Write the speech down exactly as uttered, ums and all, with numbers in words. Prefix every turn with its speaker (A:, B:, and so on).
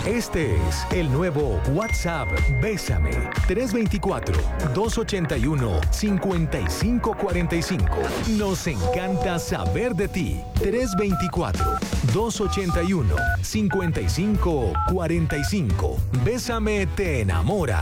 A: Este es el nuevo WhatsApp Bésame. tres dos cuatro, dos ocho uno, cinco cinco cuatro cinco. Nos encanta saber de ti. tres dos cuatro, dos ocho uno, cinco cinco cuatro cinco. Bésame te enamora.